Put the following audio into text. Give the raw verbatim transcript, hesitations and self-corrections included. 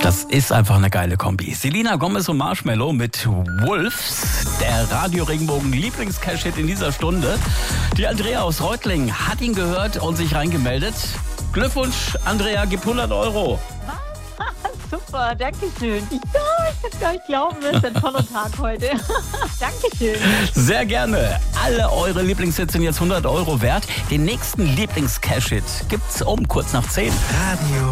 Das ist einfach eine geile Kombi. Selena Gomez und Marshmello mit Wolves, der Radio-Regenbogen-Lieblings-Cash-Hit in dieser Stunde. Die Andrea aus Reutlingen hat ihn gehört und sich reingemeldet. Glückwunsch, Andrea, gib hundert Euro. Super, danke schön. Ja, ich kann es gar nicht glauben, es ist ein toller Tag heute. Dankeschön. Sehr gerne. Alle eure Lieblingshits sind jetzt hundert Euro wert. Den nächsten Lieblings-Cash-Hit gibt's um kurz nach zehn. Radio